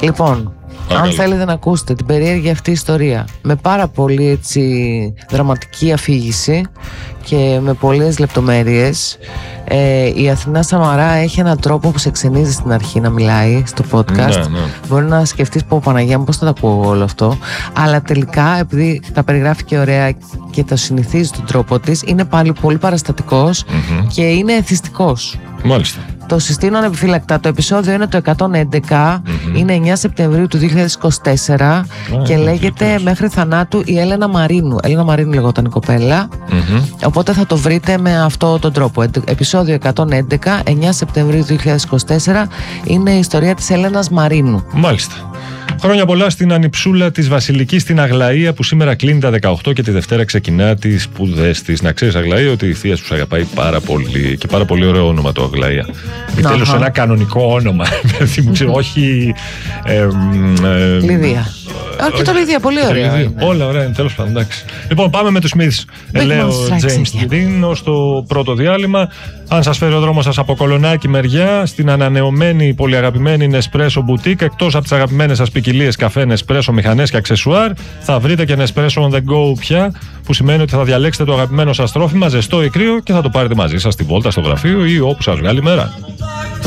Λοιπόν, αν θέλετε να ακούσετε την περίεργη αυτή ιστορία με πάρα πολύ έτσι δραματική αφήγηση και με πολλές λεπτομέρειες, η Αθηνά Σαμαρά έχει έναν τρόπο που σε ξενίζει στην αρχή να μιλάει στο podcast. Μπορεί να σκεφτείς πω Παναγία μου, πώς θα τα ακούω όλο αυτό, αλλά τελικά επειδή τα περιγράφει και ωραία και τα συνηθίζει τον τρόπο της, είναι πάλι πολύ παραστατικός και είναι εθιστικός. Μάλιστα. Το συστήνω ανεπιφύλακτα. Το επεισόδιο είναι το 111, είναι 9 Σεπτεμβρίου του 2024 και λέγεται Μέχρι θανάτου η Έλενα Μαρίνου. Έλενα Μαρίνου λεγόταν η κοπέλα. Οπότε θα το βρείτε με αυτόν τον τρόπο. Επεισόδιο 111, 9 Σεπτεμβρίου 2024, είναι η ιστορία της Έλενας Μαρίνου. Μάλιστα. Χρόνια πολλά στην ανιψούλα της Βασιλικής στην Αγλαία, που σήμερα κλείνει τα 18 και τη Δευτέρα ξεκινά τις σπουδές της. Να ξέρεις, Αγλαία, ότι η θεία σου αγαπάει πάρα πολύ και πάρα πολύ ωραίο όνομα το Αγλαία. Επιτέλους ένα κανονικό όνομα. Όχι. Λιδία. Και το Λιδία, πολύ ωραία. Όλα ωραία, τέλος πάντων. Εντάξει. Λοιπόν, πάμε με τους Smiths. Λέει ο James Dean ως το πρώτο διάλειμμα. Αν σας φέρει ο δρόμος σας από Κολονάκι μεριά, στην ανανεωμένη πολυαγαπημένη Nespresso Boutique, εκτός από τις αγαπημένες σας ποικιλίες καφέ, Nespresso, μηχανές και αξεσουάρ, θα βρείτε και Nespresso on the go πια, που σημαίνει ότι θα διαλέξετε το αγαπημένο σας τρόφιμα, ζεστό ή κρύο, και θα το πάρετε μαζί σας στη βόλτα στο γραφείο ή όπου σας βγάλει η μέρα.